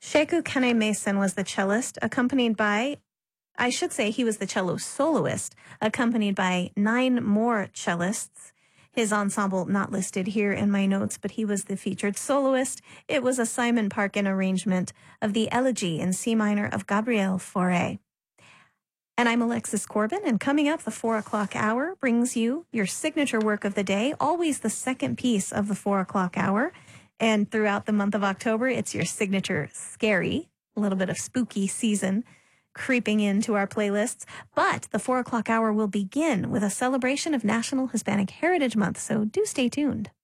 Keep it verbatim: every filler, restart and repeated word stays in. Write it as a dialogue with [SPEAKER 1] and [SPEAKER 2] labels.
[SPEAKER 1] Sheku Kane Mason was the cellist, accompanied by, I should say he was the cello soloist, accompanied by nine more cellists. His ensemble not listed here in my notes, but he was the featured soloist. It was a Simon Parkin arrangement of the Elegy in C minor of Gabriel Fauré. And I'm Alexis Corbin, and coming up, the four o'clock hour brings you your signature work of the day, always the second piece of the four o'clock hour. And throughout the month of October, it's your signature scary, a little bit of spooky season creeping into our playlists. But the four o'clock hour will begin with a celebration of National Hispanic Heritage Month, so do stay tuned.